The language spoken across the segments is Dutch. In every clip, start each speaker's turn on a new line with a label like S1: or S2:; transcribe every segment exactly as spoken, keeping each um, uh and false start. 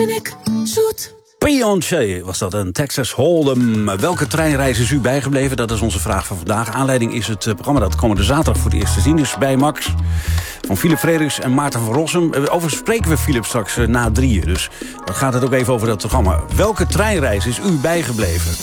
S1: ben ik zoet.
S2: Beyoncé was dat, een Texas Hold'em. Welke treinreis is u bijgebleven? Dat is onze vraag van vandaag. Aanleiding is het programma dat komende zaterdag voor het eerst te zien is bij Max. Van Philip Frederiks en Maarten van Rossum. Overigens spreken we Philip straks na drieën. Dus dan gaat het ook even over dat programma. Welke treinreis is u bijgebleven?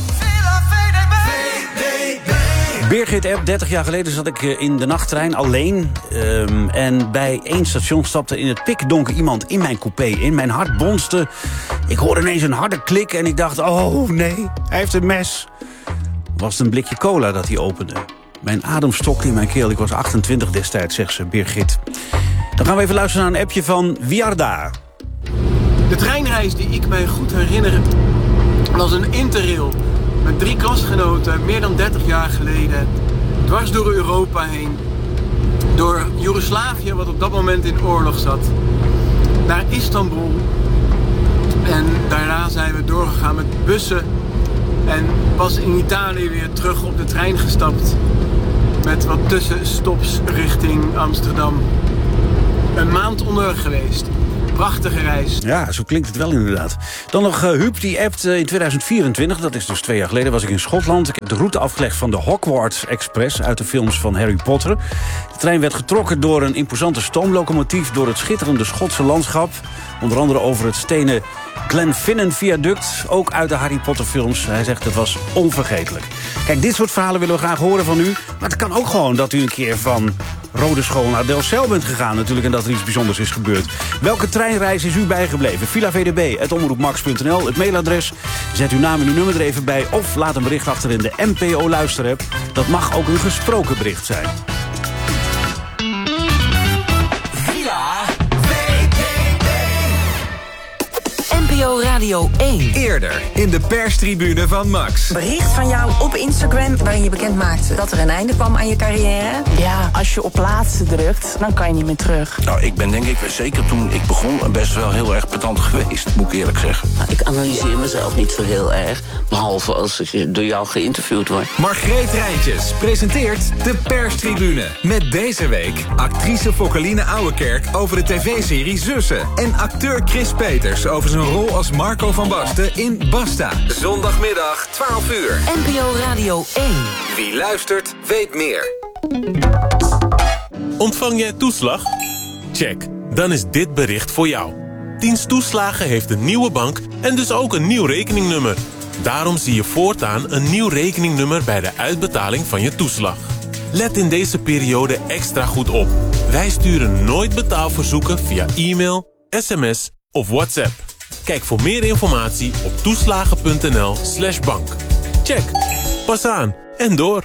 S2: Birgit app, dertig jaar geleden zat ik in de nachttrein alleen. Um, en bij één station stapte in het pikdonker iemand in mijn coupé in. Mijn hart bonste. Ik hoorde ineens een harde klik en ik dacht, oh nee, hij heeft een mes. Was het een blikje cola dat hij opende. Mijn adem stokte in mijn keel. Ik was achtentwintig destijds, zegt ze, Birgit. Dan gaan we even luisteren naar een appje van Wiarda.
S3: De treinreis die ik mij goed herinner was een interrail. Met drie klasgenoten, meer dan dertig jaar geleden. Dwars door Europa heen. Door Joegoslavië, wat op dat moment in oorlog zat. Naar Istanbul. En daarna zijn we doorgegaan met bussen. En pas in Italië weer terug op de trein gestapt. Met wat tussenstops richting Amsterdam. Een maand onderweg geweest. Prachtige reis.
S2: Ja, zo klinkt het wel inderdaad. Dan nog uh, Huub, die appt uh, in tweeduizend vierentwintig, dat is dus twee jaar geleden, was ik in Schotland. Ik heb de route afgelegd van de Hogwarts Express uit de films van Harry Potter. De trein werd getrokken door een imposante stoomlocomotief door het schitterende Schotse landschap. Onder andere over het stenen Glenfinnan viaduct, ook uit de Harry Potter films. Hij zegt het was onvergetelijk. Kijk, dit soort verhalen willen we graag horen van u. Maar het kan ook gewoon dat u een keer van Rode School naar Delfzijl bent gegaan natuurlijk en dat er iets bijzonders is gebeurd. Welke treinreis is u bijgebleven? villa v d b at omroepmax punt n l, het mailadres. Zet uw naam en uw nummer er even bij of laat een bericht achter in de N P O luisterapp. Dat mag ook een gesproken bericht zijn.
S1: N P O Radio één.
S4: Eerder in de perstribune van Max.
S5: Bericht van jou op Instagram waarin je bekend maakte dat er een einde kwam aan je carrière.
S6: Ja, als je op plaatsen drukt, dan kan je niet meer terug.
S7: Nou, ik ben denk ik, zeker toen ik begon, best wel heel erg petant geweest, moet ik eerlijk zeggen.
S8: Nou, ik analyseer mezelf niet zo heel erg, behalve als ik door jou geïnterviewd word.
S4: Margreet Rijntjes presenteert de perstribune. Met deze week actrice Fokkeline Ouwekerk over de tv-serie Zussen. En acteur Chris Peters over zijn rol als Marco van Basten in Basta. Zondagmiddag, twaalf uur.
S1: N P O Radio één.
S4: Wie luistert, weet meer.
S9: Ontvang jij toeslag? Check, dan is dit bericht voor jou. Dienst Toeslagen heeft een nieuwe bank en dus ook een nieuw rekeningnummer. Daarom zie je voortaan een nieuw rekeningnummer bij de uitbetaling van je toeslag. Let in deze periode extra goed op. Wij sturen nooit betaalverzoeken via e-mail, sms of WhatsApp. Kijk voor meer informatie op toeslagen.nl slash bank. Check. Pas aan en door.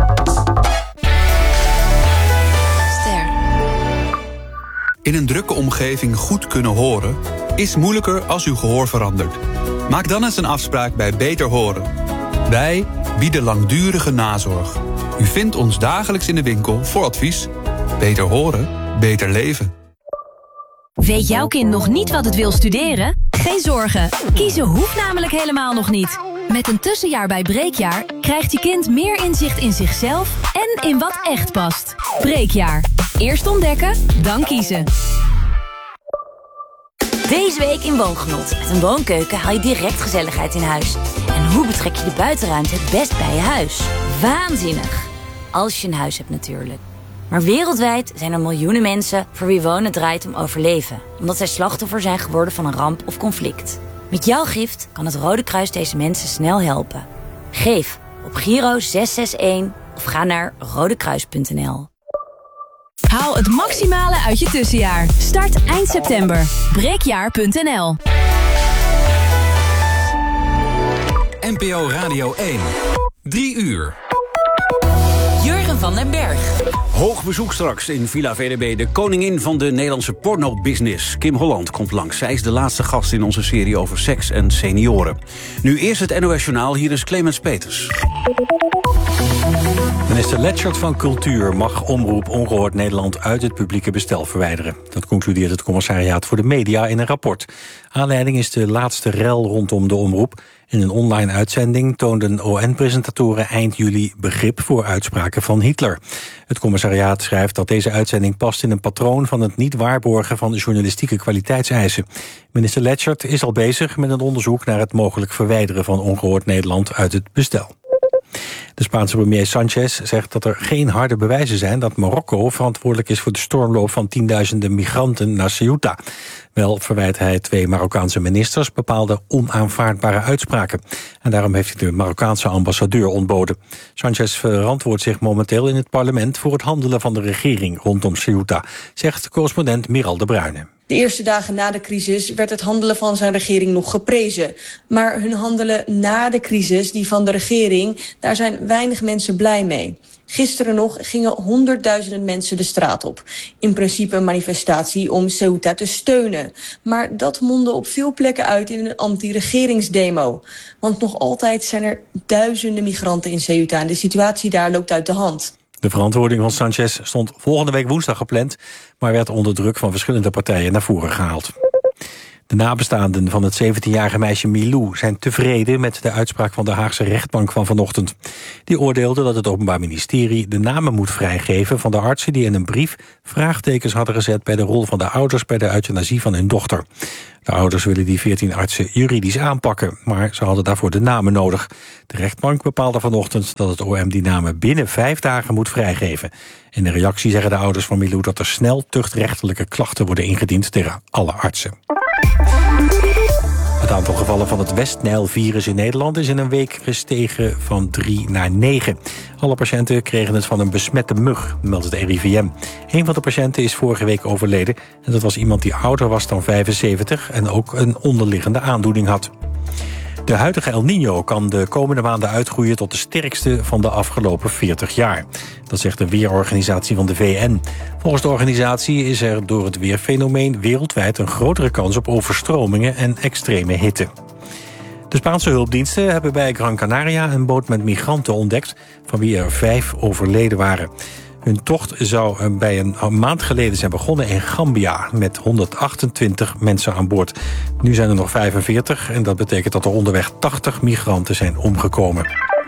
S1: Ster.
S10: In een drukke omgeving goed kunnen horen is moeilijker als uw gehoor verandert. Maak dan eens een afspraak bij Beter Horen. Wij bieden langdurige nazorg. U vindt ons dagelijks in de winkel voor advies. Beter horen, beter leven.
S11: Weet jouw kind nog niet wat het wil studeren? Geen zorgen, kiezen hoeft namelijk helemaal nog niet. Met een tussenjaar bij Breekjaar krijgt je kind meer inzicht in zichzelf en in wat echt past. Breekjaar. Eerst ontdekken, dan kiezen.
S12: Deze week in Woongenot. Met een woonkeuken haal je direct gezelligheid in huis. En hoe betrek je de buitenruimte het best bij je huis? Waanzinnig. Als je een huis hebt natuurlijk. Maar wereldwijd zijn er miljoenen mensen voor wie wonen draait om overleven. Omdat zij slachtoffer zijn geworden van een ramp of conflict. Met jouw gift kan het Rode Kruis deze mensen snel helpen. Geef op Giro zes zes een of ga naar rodekruis punt n l.
S11: Haal het maximale uit je tussenjaar. Start eind september. breekjaar punt n l.
S4: N P O Radio één. Drie uur.
S1: Jurgen van den Berg.
S2: Hoog bezoek straks in Villa V D B. De koningin van de Nederlandse pornobusiness, Kim Holland, komt langs. Zij is de laatste gast in onze serie over seks en senioren. Nu eerst het N O S Journaal. Hier is Clemens Peters. De
S13: Minister Letchert van Cultuur mag Omroep Ongehoord Nederland uit het publieke bestel verwijderen. Dat concludeert het Commissariaat voor de Media in een rapport. Aanleiding is de laatste rel rondom de omroep. In een online uitzending toonden O N-presentatoren eind juli begrip voor uitspraken van Hitler. Het commissariaat schrijft dat deze uitzending past in een patroon van het niet waarborgen van journalistieke kwaliteitseisen. Minister Letchert is al bezig met een onderzoek naar het mogelijk verwijderen van Ongehoord Nederland uit het bestel. De Spaanse premier Sanchez zegt dat er geen harde bewijzen zijn dat Marokko verantwoordelijk is voor de stormloop van tienduizenden migranten naar Ceuta. Wel verwijt hij twee Marokkaanse ministers bepaalde onaanvaardbare uitspraken. En daarom heeft hij de Marokkaanse ambassadeur ontboden. Sanchez verantwoordt zich momenteel in het parlement voor het handelen van de regering rondom Ceuta, zegt correspondent Miral de Bruyne.
S14: De eerste dagen na de crisis werd het handelen van zijn regering nog geprezen. Maar hun handelen na de crisis, die van de regering, daar zijn weinig mensen blij mee. Gisteren nog gingen honderdduizenden mensen de straat op. In principe een manifestatie om Ceuta te steunen. Maar dat mondde op veel plekken uit in een anti-regeringsdemo. Want nog altijd zijn er duizenden migranten in Ceuta en de situatie daar loopt uit de hand.
S13: De verantwoording van Sanchez stond volgende week woensdag gepland, maar werd onder druk van verschillende partijen naar voren gehaald. De nabestaanden van het zeventienjarige meisje Milou zijn tevreden met de uitspraak van de Haagse rechtbank van vanochtend. Die oordeelde dat het Openbaar Ministerie de namen moet vrijgeven van de artsen die in een brief vraagtekens hadden gezet bij de rol van de ouders bij de euthanasie van hun dochter. De ouders willen die veertien artsen juridisch aanpakken, maar ze hadden daarvoor de namen nodig. De rechtbank bepaalde vanochtend dat het O M die namen binnen vijf dagen moet vrijgeven. In de reactie zeggen de ouders van Milou dat er snel tuchtrechtelijke klachten worden ingediend tegen alle artsen. Het aantal gevallen van het West-Nijl-virus in Nederland is in een week gestegen van drie naar negen. Alle patiënten kregen het van een besmette mug, meldt het R I V M. Een van de patiënten is vorige week overleden en dat was iemand die ouder was dan vijfenzeventig en ook een onderliggende aandoening had. De huidige El Niño kan de komende maanden uitgroeien tot de sterkste van de afgelopen veertig jaar. Dat zegt de weerorganisatie van de V N. Volgens de organisatie is er door het weerfenomeen wereldwijd een grotere kans op overstromingen en extreme hitte. De Spaanse hulpdiensten hebben bij Gran Canaria een boot met migranten ontdekt, van wie er vijf overleden waren. Hun tocht zou bij een maand geleden zijn begonnen in Gambia met honderdachtentwintig mensen aan boord. Nu zijn er nog vijfenveertig en dat betekent dat er onderweg tachtig migranten zijn omgekomen.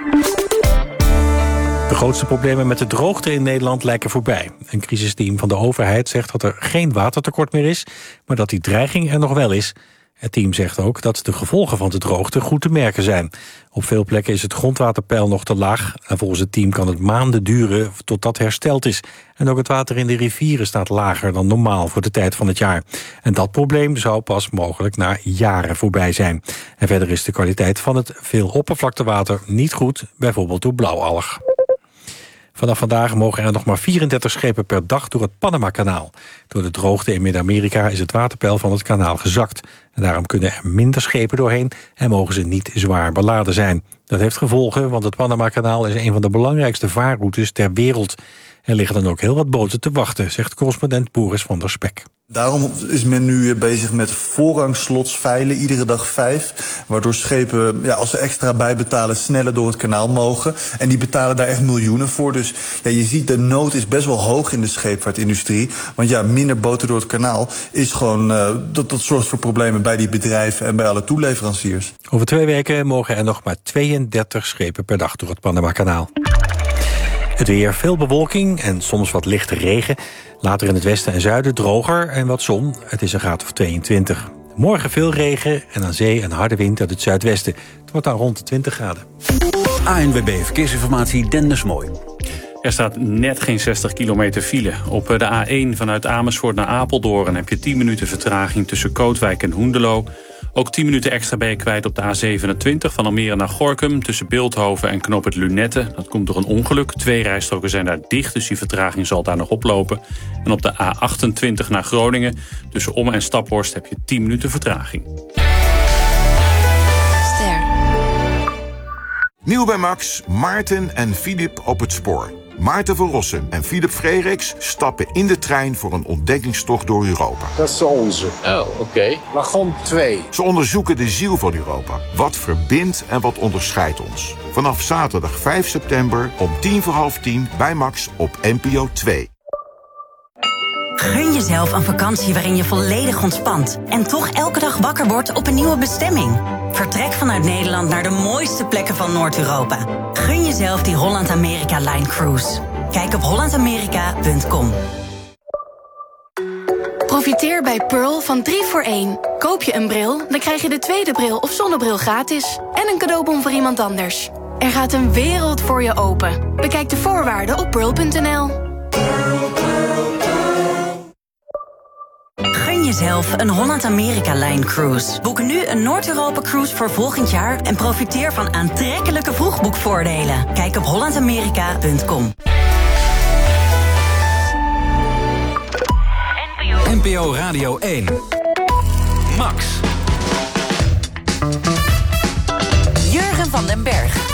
S13: De grootste problemen met de droogte in Nederland lijken voorbij. Een crisisteam van de overheid zegt dat er geen watertekort meer is, maar dat die dreiging er nog wel is. Het team zegt ook dat de gevolgen van de droogte goed te merken zijn. Op veel plekken is het grondwaterpeil nog te laag en volgens het team kan het maanden duren tot dat hersteld is. En ook het water in de rivieren staat lager dan normaal voor de tijd van het jaar. En dat probleem zou pas mogelijk na jaren voorbij zijn. En verder is de kwaliteit van het veel oppervlaktewater niet goed, bijvoorbeeld door blauwalg. Vanaf vandaag mogen er nog maar vierendertig schepen per dag door het Panama-kanaal. Door de droogte in Midden-Amerika is het waterpeil van het kanaal gezakt. En daarom kunnen er minder schepen doorheen en mogen ze niet zwaar beladen zijn. Dat heeft gevolgen, want het Panama-kanaal is een van de belangrijkste vaarroutes ter wereld. Er liggen dan ook heel wat boten te wachten, zegt correspondent Boris van der Spek.
S15: Daarom is men nu bezig met voorrangslots veilen, iedere dag vijf. Waardoor schepen, ja, als ze extra bijbetalen, sneller door het kanaal mogen. En die betalen daar echt miljoenen voor. Dus ja, je ziet, de nood is best wel hoog in de scheepvaartindustrie. Want ja, minder boten door het kanaal is gewoon, uh, dat, dat zorgt voor problemen bij die bedrijven en bij alle toeleveranciers.
S13: Over twee weken mogen er nog maar tweeëndertig schepen per dag door het Panama-kanaal. Het weer, veel bewolking en soms wat lichte regen. Later in het westen en zuiden droger en wat zon. Het is een graad of tweeëntwintig. Morgen veel regen en aan zee een harde wind uit het zuidwesten. Het wordt dan rond de twintig graden.
S2: A N W B Verkeersinformatie, Dennis Mooi.
S16: Er staat net geen zestig kilometer file. Op de A één vanuit Amersfoort naar Apeldoorn heb je tien minuten vertraging tussen Kootwijk en Hoenderloo. Ook tien minuten extra ben je kwijt op de A zevenentwintig van Almere naar Gorinchem tussen Bilthoven en Knoop het Lunette. Dat komt door een ongeluk. Twee rijstroken zijn daar dicht, dus die vertraging zal daar nog oplopen. En op de A achtentwintig naar Groningen tussen Ommen en Staphorst heb je tien minuten vertraging.
S17: Nieuw bij Max, Maarten en Filip op het spoor. Maarten van Rossum en Filip Frederiks stappen in de trein voor een ontdekkingstocht door Europa.
S18: Dat is de onze. Oh, oké. Okay. Wagon twee.
S17: Ze onderzoeken de ziel van Europa. Wat verbindt en wat onderscheidt ons. Vanaf zaterdag vijf september om tien voor half tien bij Max op N P O twee.
S19: Gun jezelf een vakantie waarin je volledig ontspant en toch elke dag wakker wordt op een nieuwe bestemming. Vertrek vanuit Nederland naar de mooiste plekken van Noord-Europa. Gun jezelf die Holland-Amerika-Line Cruise. Kijk op holland amerika punt com.
S20: Profiteer bij Pearl van drie voor één. Koop je een bril, dan krijg je de tweede bril of zonnebril gratis. En een cadeaubon voor iemand anders. Er gaat een wereld voor je open. Bekijk de voorwaarden op pearl punt n l.
S19: Gun jezelf een Holland-Amerika-Line Cruise. Boek nu een Noord-Europa-cruise voor volgend jaar en profiteer van aantrekkelijke vroegboekvoordelen. Kijk op holland amerika punt com.
S4: N P O Radio één. Max.
S1: Jurgen van den Berg.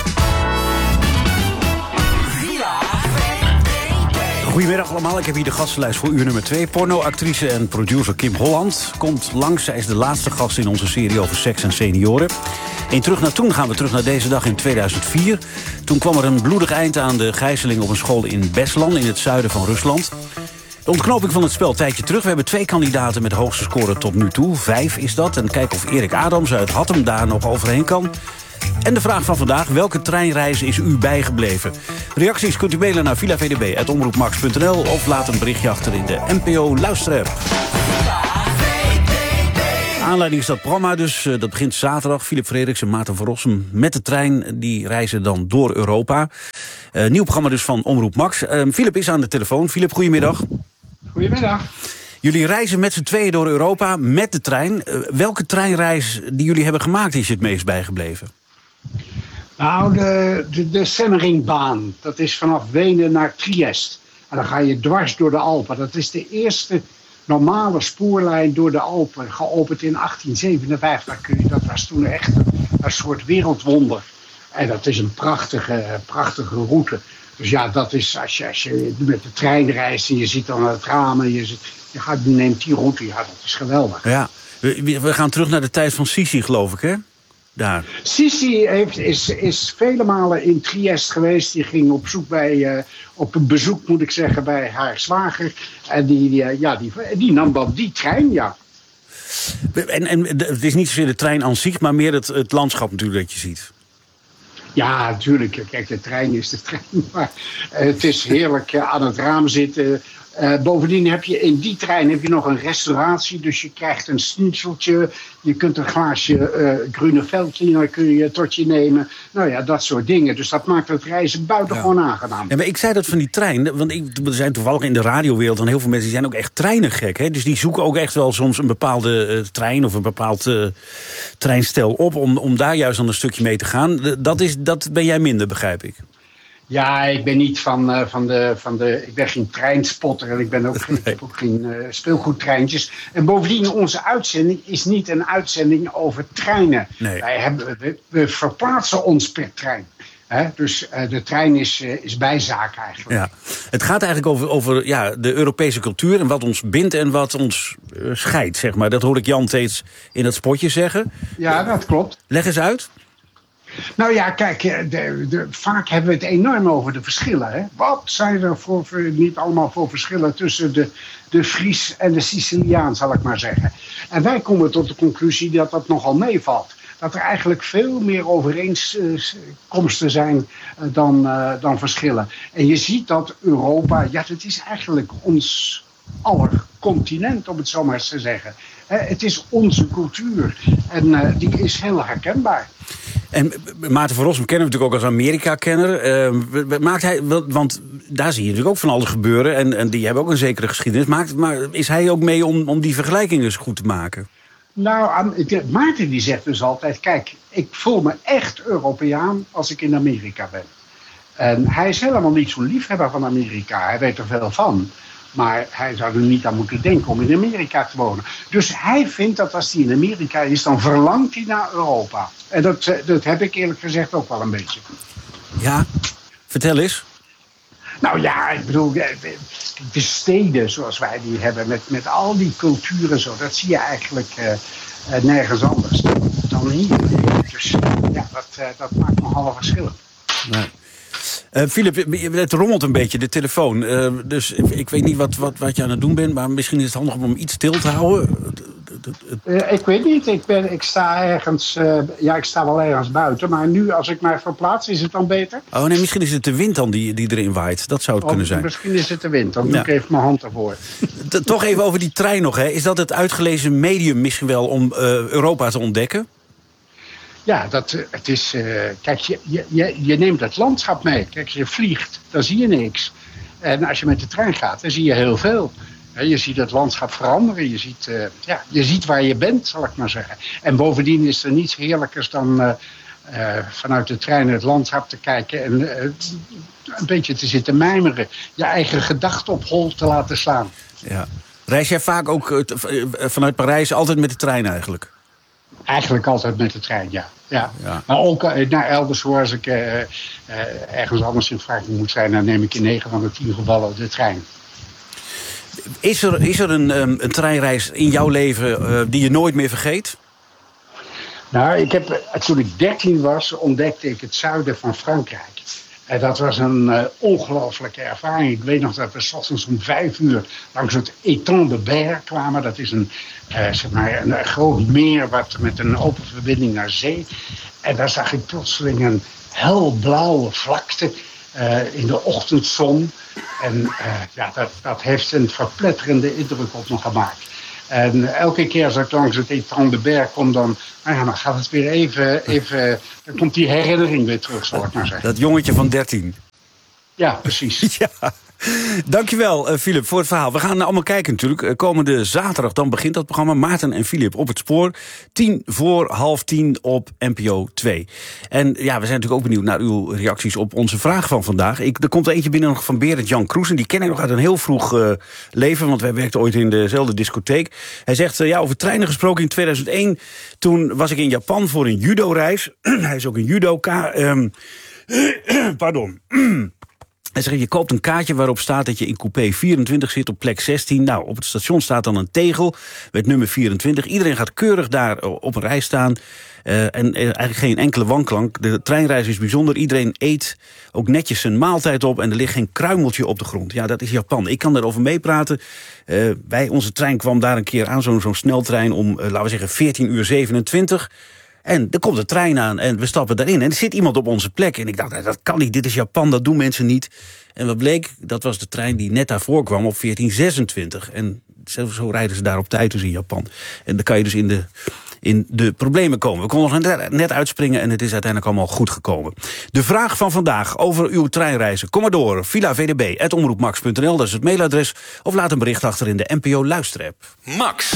S2: Goedemiddag allemaal, ik heb hier de gastenlijst voor uur nummer twee. Pornoactrice en producer Kim Holland komt langs. Zij is de laatste gast in onze serie over seks en senioren. In Terug naar Toen gaan we terug naar deze dag in tweeduizend vier. Toen kwam er een bloedig eind aan de gijzeling op een school in Beslan, in het zuiden van Rusland. De ontknoping van het spel een tijdje terug. We hebben twee kandidaten met de hoogste score tot nu toe. Vijf is dat. En kijken of Erik Adams uit Hattem daar nog overheen kan. En de vraag van vandaag: welke treinreis is u bijgebleven? Reacties kunt u mailen naar villa v d b apenstaartje omroep max punt n l of laat een berichtje achter in de N P O Luisterapp. Aanleiding is dat programma dus. Uh, dat begint zaterdag. Filip Frederiks en Maarten van Rossum met de trein. Die reizen dan door Europa. Uh, nieuw programma dus van Omroep Max. Uh, Filip is aan de telefoon. Filip, goedemiddag.
S21: Goedemiddag.
S2: Jullie reizen met z'n tweeën door Europa met de trein. Uh, welke treinreis die jullie hebben gemaakt is je het meest bijgebleven?
S21: Nou, de, de, de Semmeringbaan. Dat is vanaf Wenen naar Triest. En dan ga je dwars door de Alpen. Dat is de eerste normale spoorlijn door de Alpen. Geopend in achttien zevenenvijftig. Dat was toen echt een, een soort wereldwonder. En dat is een prachtige, prachtige route. Dus ja, dat is als je, als je met de trein reist en je ziet dan het ramen. Je, zit, je, gaat, je neemt die route. Ja, dat is geweldig.
S2: Ja, we, we gaan terug naar de tijd van Sisi, geloof ik, hè? Daar.
S21: Sisi heeft, is, is vele malen in Triest geweest. Die ging op zoek bij, uh, op een bezoek moet ik zeggen, bij haar zwager. En die, die, ja, die, die nam dan die trein, ja.
S2: En, en het is niet zozeer de trein aan zich, maar meer het, het landschap natuurlijk dat je ziet.
S21: Ja, natuurlijk. Kijk, de trein is de trein. Maar uh, het is heerlijk uh, aan het raam zitten. Uh, bovendien heb je in die trein heb je nog een restauratie. Dus je krijgt een schnitzeltje. Je kunt een glaasje uh, groene Veltliner kun je tot je nemen. Nou ja, dat soort dingen. Dus dat maakt het reizen buitengewoon ja. aangenaam.
S2: Ja, maar ik zei dat van die trein. Want ik, er zijn toevallig in de radiowereld dan heel veel mensen die zijn ook echt treinengek. Hè? Dus die zoeken ook echt wel soms een bepaalde uh, trein of een bepaald uh, treinstel op. Om, om daar juist dan een stukje mee te gaan. Dat, is, dat ben jij minder, begrijp ik.
S21: Ja, ik ben niet van, uh, van, de, van de... Ik ben geen treinspotter en ik ben ook geen, nee. ik heb ook geen uh, speelgoedtreintjes. En bovendien, onze uitzending is niet een uitzending over treinen.
S2: Nee.
S21: Wij hebben, we, we verplaatsen ons per trein. He, dus uh, de trein is, uh, is bijzaak eigenlijk.
S2: Ja. Het gaat eigenlijk over, over ja, de Europese cultuur en wat ons bindt en wat ons uh, scheidt, zeg maar. Dat hoor ik Jan steeds in dat spotje zeggen.
S21: Ja, dat klopt.
S2: Leg eens uit.
S21: Nou ja, kijk, de, de, vaak hebben we het enorm over de verschillen. Hè? Wat zijn er voor, voor, niet allemaal voor verschillen tussen de, de Fries en de Siciliaan, zal ik maar zeggen. En wij komen tot de conclusie dat dat nogal meevalt. Dat er eigenlijk veel meer overeenkomsten zijn dan, uh, dan verschillen. En je ziet dat Europa, ja, dat is eigenlijk ons aller continent, om het zo maar eens te zeggen. He, het is onze cultuur en uh, die is heel herkenbaar.
S2: En Maarten van Rossum kennen we natuurlijk ook als Amerika-kenner. Uh, maakt hij, want daar zie je natuurlijk ook van alles gebeuren. En, en die hebben ook een zekere geschiedenis. Maakt, maar is hij ook mee om, om die vergelijkingen eens goed te maken?
S21: Nou, Maarten die zegt dus altijd... Kijk, ik voel me echt Europeaan als ik in Amerika ben. En hij is helemaal niet zo'n liefhebber van Amerika. Hij weet er veel van. Maar hij zou er niet aan moeten denken om in Amerika te wonen. Dus hij vindt dat als hij in Amerika is, dan verlangt hij naar Europa. En dat, dat heb ik eerlijk gezegd ook wel een beetje.
S2: Ja, vertel eens.
S21: Nou ja, ik bedoel, de steden zoals wij die hebben, met, met al die culturen zo, dat zie je eigenlijk uh, uh, nergens anders dan hier. Dus ja, dat, uh, dat maakt nogal een verschil.
S2: Nee. Uh, Philip, het rommelt een beetje, de telefoon. Uh, dus ik, ik weet niet wat, wat, wat je aan het doen bent, maar misschien is het handig om hem iets stil te houden.
S21: Uh, ik weet niet, ik, ben, ik sta ergens, uh, ja, ik sta wel ergens buiten, maar nu als ik mij verplaats, is het dan beter?
S2: Oh nee, misschien is het de wind dan die, die erin waait. Dat zou het oh, kunnen zijn.
S21: Misschien is het de wind, dan doe ja. ik even mijn hand ervoor.
S2: Toch even over die trein nog, hè. Is dat het uitgelezen medium misschien wel om uh, Europa te ontdekken?
S21: Ja, dat, het is, uh, kijk, je, je, je neemt het landschap mee. Kijk, als je vliegt, dan zie je niks. En als je met de trein gaat, dan zie je heel veel. Je ziet het landschap veranderen. Je ziet, uh, ja, je ziet waar je bent, zal ik maar zeggen. En bovendien is er niets heerlijkers dan uh, uh, vanuit de trein het landschap te kijken en uh, een beetje te zitten mijmeren. Je eigen gedachten op hol te laten slaan.
S2: Ja. Reis jij vaak ook uh, vanuit Parijs altijd met de trein eigenlijk?
S21: Eigenlijk altijd met de trein, ja. ja. ja. Maar ook uh, naar elders, als ik uh, uh, ergens anders in Frankrijk moet zijn, dan neem ik in negen van de tien gevallen de trein.
S2: Is er, is er een, um, een treinreis in jouw leven uh, die je nooit meer vergeet?
S21: Nou, ik heb, toen ik dertien was, ontdekte ik het zuiden van Frankrijk. En dat was een uh, ongelooflijke ervaring. Ik weet nog dat we 's ochtends om vijf uur langs het Étang de Berre kwamen. Dat is een, uh, zeg maar een, een groot meer wat, met een open verbinding naar zee. En daar zag ik plotseling een helblauwe vlakte uh, in de ochtendzon. En uh, ja, dat, dat heeft een verpletterende indruk op me gemaakt. En elke keer als ik langs het Étang de Berre kom, dan, nou ja, dan gaat het weer even, even... Dan komt die herinnering weer terug, zal ik maar zeggen.
S2: Dat jongetje van dertien.
S21: Ja, precies.
S2: Ja. Dankjewel, uh, Philip, voor het verhaal. We gaan allemaal kijken natuurlijk. Uh, komende zaterdag, dan begint dat programma. Maarten en Philip op het spoor. Tien voor half tien op N P O twee. En ja, we zijn natuurlijk ook benieuwd naar uw reacties op onze vraag van vandaag. Ik, er komt er eentje binnen van Berend Jan Kroes. En die ken ik nog uit een heel vroeg uh, leven. Want wij werkten ooit in dezelfde discotheek. Hij zegt, uh, ja, over treinen gesproken in tweeduizend één. Toen was ik in Japan voor een judo-reis. Hij is ook een judoka. Um, pardon. Hij zegt, je koopt een kaartje waarop staat dat je in coupé vierentwintig zit op plek zestien. Nou, op het station staat dan een tegel met nummer vierentwintig. Iedereen gaat keurig daar op een rij staan. Uh, en uh, eigenlijk geen enkele wanklank. De treinreis is bijzonder. Iedereen eet ook netjes zijn maaltijd op en er ligt geen kruimeltje op de grond. Ja, dat is Japan. Ik kan daarover meepraten. Uh, wij, onze trein kwam daar een keer aan, zo'n zo'n sneltrein om, uh, laten we zeggen, veertien uur zevenentwintig. En er komt de trein aan en we stappen daarin. En er zit iemand op onze plek. En ik dacht, dat kan niet, dit is Japan, dat doen mensen niet. En wat bleek, dat was de trein die net daarvoor kwam op veertien zesentwintig. En zo, zo rijden ze daar op tijd dus in Japan. En dan kan je dus in de, in de problemen komen. We konden nog net uitspringen en het is uiteindelijk allemaal goed gekomen. De vraag van vandaag over uw treinreizen. Kom maar door, villa v d b at omroepmax punt n l, dat is het mailadres. Of laat een bericht achter in de N P O luisterapp.
S4: Max.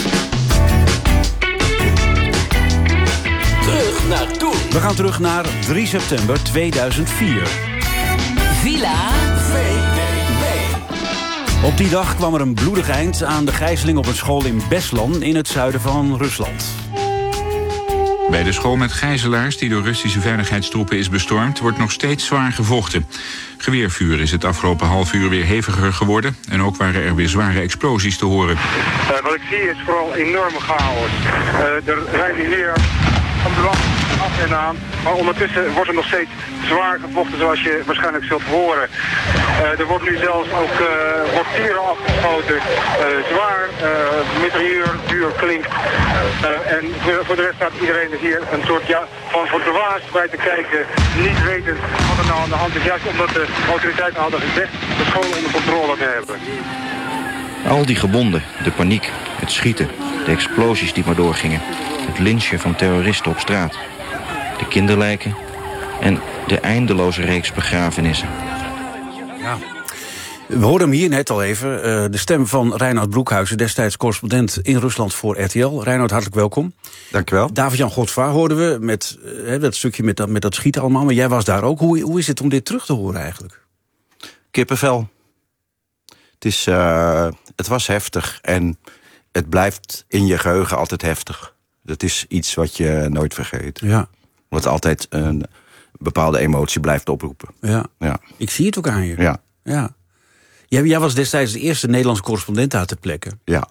S1: Terug naar toen.
S2: We gaan terug naar drie september tweeduizend vier.
S1: Villa V D B.
S2: Op die dag kwam er een bloedig eind aan de gijzeling op een school in Beslan in het zuiden van Rusland.
S3: Bij de school met gijzelaars die door Russische veiligheidstroepen is bestormd, wordt nog steeds zwaar gevochten. Geweervuur is het afgelopen half uur weer heviger geworden en ook waren er weer zware explosies te horen.
S22: Uh, wat ik zie is vooral enorme chaos. Uh, er rijden hier ambulances af en aan, maar ondertussen wordt er nog steeds zwaar gevochten zoals je waarschijnlijk zult horen. Uh, er wordt nu zelfs ook uh, mortieren afgeschoten, uh, zwaar, uh, mitrailleur, duur klinkt. Uh, en voor de rest staat iedereen hier een soort ja, van verdwaasd bij te kijken, niet wetend wat er nou aan de hand is. Juist omdat de autoriteiten hadden gezegd de school onder controle te hebben.
S23: Al die gewonden, de paniek, het schieten, de explosies die maar doorgingen, het lynchen van terroristen op straat, de kinderlijken en de eindeloze reeks begrafenissen.
S2: Ja. We hoorden hem hier net al even, uh, de stem van Reinoud Broekhuizen, destijds correspondent in Rusland voor R T L. Reinoud, hartelijk welkom.
S24: Dankjewel.
S2: David-Jan Godvaar hoorden we met uh, dat stukje met dat, met dat schieten allemaal, maar jij was daar ook. Hoe, hoe is het om dit terug te horen eigenlijk?
S24: Kippenvel.
S5: Het, is, uh, het was heftig en het blijft in je geheugen altijd heftig. Dat is iets wat je nooit vergeet.
S2: Ja.
S5: Wat altijd een bepaalde emotie blijft oproepen.
S2: Ja.
S5: Ja.
S2: Ik zie het ook aan je.
S5: Ja.
S2: Ja. Jij, jij was destijds de eerste Nederlandse correspondent daar ter plekke.
S5: Ja.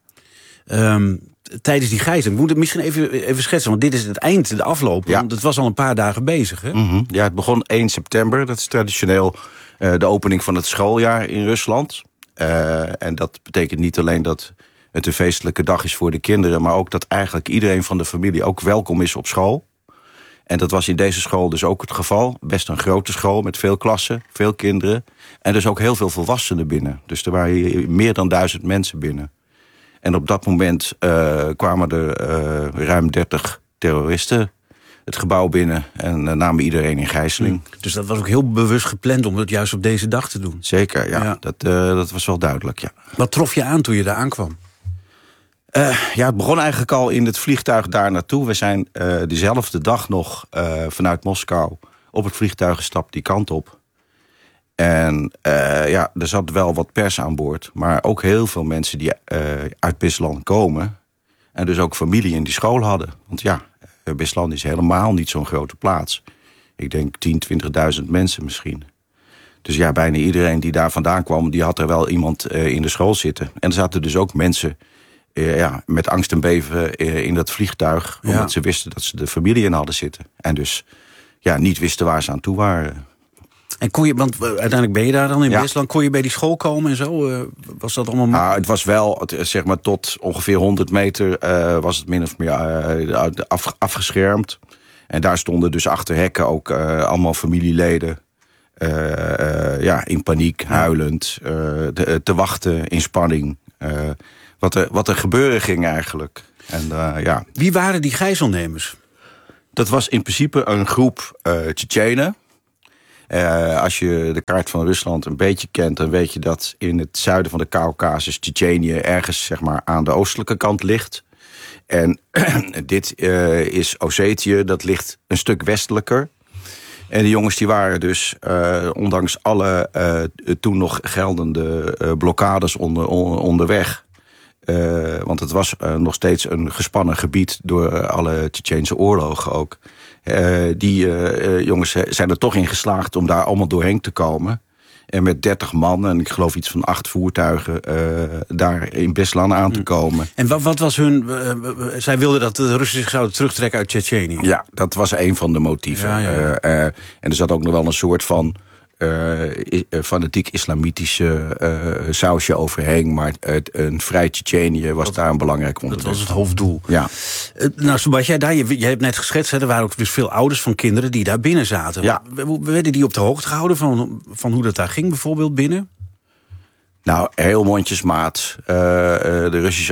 S2: Um, tijdens die gijzeling. We moeten het misschien even, even schetsen, want dit is het eind, de afloop. Ja. Want het was al een paar dagen bezig, hè?
S5: Mm-hmm. Ja, het begon één september. Dat is traditioneel uh, de opening van het schooljaar in Rusland. Uh, en dat betekent niet alleen dat het een feestelijke dag is voor de kinderen, maar ook dat eigenlijk iedereen van de familie ook welkom is op school. En dat was in deze school dus ook het geval. Best een grote school met veel klassen, veel kinderen. En dus ook heel veel volwassenen binnen. Dus er waren hier meer dan duizend mensen binnen. En op dat moment uh, kwamen er uh, ruim dertig terroristen het gebouw binnen en uh, namen iedereen in gijzeling.
S2: Dus dat was ook heel bewust gepland om het juist op deze dag te doen?
S5: Zeker, ja. ja. Dat, uh, dat was wel duidelijk, ja.
S2: Wat trof je aan toen je daar aankwam?
S5: Uh, ja, het begon eigenlijk al in het vliegtuig daar naartoe. We zijn uh, diezelfde dag nog uh, vanuit Moskou op het vliegtuig gestapt die kant op. En uh, ja, er zat wel wat pers aan boord. Maar ook heel veel mensen die uh, uit Beslan komen. En dus ook familie in die school hadden. Want ja, Beslan is helemaal niet zo'n grote plaats. Ik denk tien, twintigduizend mensen misschien. Dus ja, bijna iedereen die daar vandaan kwam, die had er wel iemand uh, in de school zitten. En er zaten dus ook mensen uh, ja, met angst en beven uh, in dat vliegtuig. Omdat ja. ze wisten dat ze de familie in hadden zitten. En dus ja, niet wisten waar ze aan toe waren.
S2: En kon je, want uiteindelijk ben je daar dan in ja. Beslan, kon je bij die school komen en zo? Uh, was dat allemaal?
S5: Nou, het was wel, zeg maar, tot ongeveer honderd meter uh, was het min of meer uh, af, afgeschermd. En daar stonden dus achter hekken ook uh, allemaal familieleden. Uh, uh, ja, in paniek, huilend, uh, de, te wachten, in spanning. Uh, wat, er, wat er gebeuren ging eigenlijk. En, uh, ja.
S2: Wie waren die gijzelnemers?
S5: Dat was in principe een groep uh, Tsjetsjenen. Uh, als je de kaart van Rusland een beetje kent, dan weet je dat in het zuiden van de Kaukasus Tsjetsjenië ergens, zeg maar, aan de oostelijke kant ligt. En dit uh, is Ossetië, dat ligt een stuk westelijker. En de jongens die waren dus, uh, ondanks alle uh, toen nog geldende uh, blokkades onder, on, onderweg. Uh, want het was uh, nog steeds een gespannen gebied door uh, alle Tsjetsjeense oorlogen ook. Uh, die uh, jongens zijn er toch in geslaagd om daar allemaal doorheen te komen. En met dertig man en ik geloof iets van acht voertuigen uh, daar in Beslan aan te komen.
S2: En wat, wat was hun... Uh, zij wilden dat de Russen zich zouden terugtrekken uit Tsjetsjenië.
S5: Ja, dat was een van de motieven. Ja, ja, ja. Uh, uh, en er zat ook nog wel een soort van Uh, fanatiek islamitische uh, sausje overheen. Maar het, een vrij Tsjetsjenië was dat, daar een belangrijk onderdeel.
S2: Dat was het hoofddoel.
S5: Ja.
S2: Uh, nou, Sebastian, daar, je, je hebt net geschetst, hè, er waren ook dus veel ouders van kinderen die daar binnen zaten.
S5: Ja.
S2: Werden die op de hoogte gehouden van, van hoe dat daar ging bijvoorbeeld binnen?
S5: Nou, heel mondjesmaat. Uh, uh, de Russische